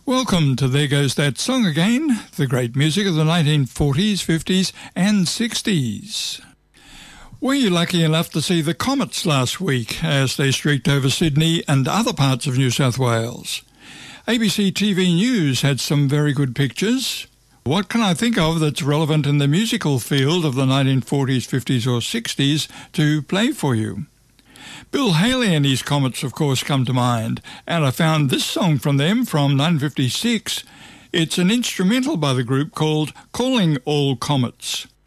Welcome to There Goes That Song Again, the great music of the 1940s, 50s and 60s. Were you lucky enough to see the comets last week as they streaked over Sydney and other parts of New South Wales? ABC TV News had some very good pictures. What can I think of that's relevant in the musical field of the 1940s, 50s or 60s to play for you? Bill Haley and his Comets, of course, come to mind, and I found this song from them from 1956. It's an instrumental by the group called Calling All Comets.